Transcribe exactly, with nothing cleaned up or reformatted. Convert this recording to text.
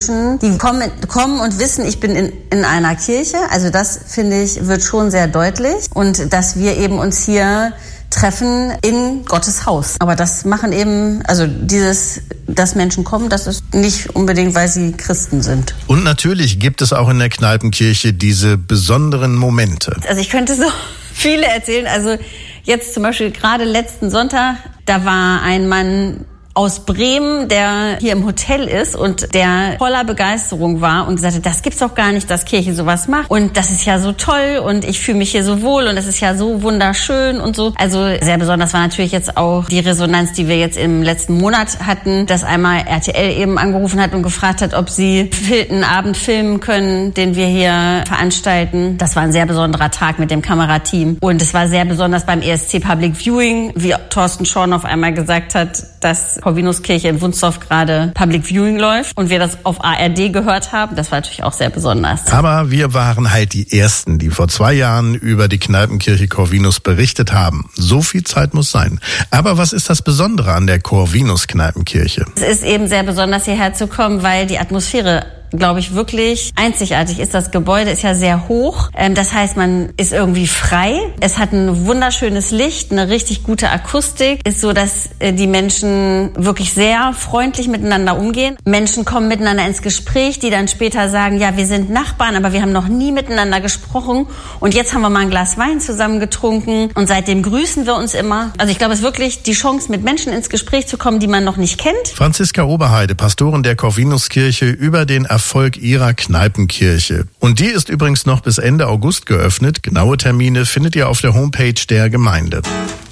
Menschen, die kommen, kommen und wissen, ich bin in, in einer Kirche. Also das, finde ich, wird schon sehr deutlich. Und dass wir eben uns hier treffen in Gottes Haus. Aber das machen eben, also dieses, dass Menschen kommen, das ist nicht unbedingt, weil sie Christen sind. Und natürlich gibt es auch in der Kneipenkirche diese besonderen Momente. Also ich könnte so viele erzählen. Also jetzt zum Beispiel gerade letzten Sonntag, da war ein Mann aus Bremen, der hier im Hotel ist und der voller Begeisterung war und sagte, das gibt's doch gar nicht, dass Kirche sowas macht und das ist ja so toll und ich fühle mich hier so wohl und das ist ja so wunderschön und so. Also sehr besonders war natürlich jetzt auch die Resonanz, die wir jetzt im letzten Monat hatten, dass einmal R T L eben angerufen hat und gefragt hat, ob sie einen Abend filmen können, den wir hier veranstalten. Das war ein sehr besonderer Tag mit dem Kamerateam und es war sehr besonders beim E S C Public Viewing, wie Thorsten Schorn auf einmal gesagt hat, dass Corvinuskirche in Wunsdorf gerade Public Viewing läuft und wir das auf A R D gehört haben. Das war natürlich auch sehr besonders. Aber wir waren halt die Ersten, die vor zwei Jahren über die Kneipenkirche Corvinus berichtet haben. So viel Zeit muss sein. Aber was ist das Besondere an der Corvinus-Kneipenkirche? Es ist eben sehr besonders, hierher zu kommen, weil die Atmosphäre, glaube ich, wirklich einzigartig ist. Das Gebäude ist ja sehr hoch. Das heißt, man ist irgendwie frei. Es hat ein wunderschönes Licht, eine richtig gute Akustik. Ist so, dass die Menschen wirklich sehr freundlich miteinander umgehen. Menschen kommen miteinander ins Gespräch, die dann später sagen, ja, wir sind Nachbarn, aber wir haben noch nie miteinander gesprochen. Und jetzt haben wir mal ein Glas Wein zusammen getrunken und seitdem grüßen wir uns immer. Also ich glaube, es ist wirklich die Chance, mit Menschen ins Gespräch zu kommen, die man noch nicht kennt. Franziska Oberheide, Pastorin der Corvinuskirche, über den Erfolg ihrer Kneipenkirche. Und die ist übrigens noch bis Ende August geöffnet. Genaue Termine findet ihr auf der Homepage der Gemeinde.